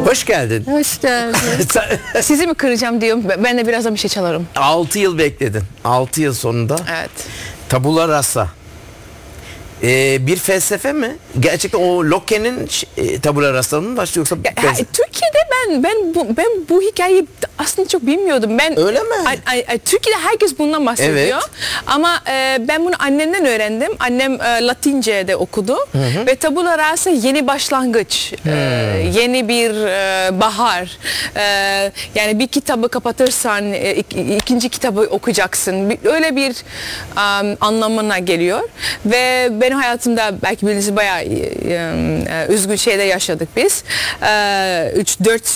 Hoş geldin. Hoş geldin. Sizi mi kıracağım diyorum. Ben de birazdan bir şey çalarım. 6 yıl bekledin. 6 yıl sonunda. Evet. Tabula rasa. Bir felsefe mi? Gerçekten o Locke'nin tabula rasa'nın mı başlıyor yoksa Türkiye'de ben bu hikayeyi aslında çok bilmiyordum. Öyle mi? Türkiye'de herkes bundan bahsediyor. Evet. Ama ben bunu annemden öğrendim. Annem Latince'de okudu. Ve tabula rasa yeni başlangıç. Yeni bir bahar. Yani bir kitabı kapatırsan ikinci kitabı okuyacaksın. Öyle bir anlamına geliyor. Ve benim hayatımda belki birisi bayağı üzgün şeyde yaşadık biz. 3-4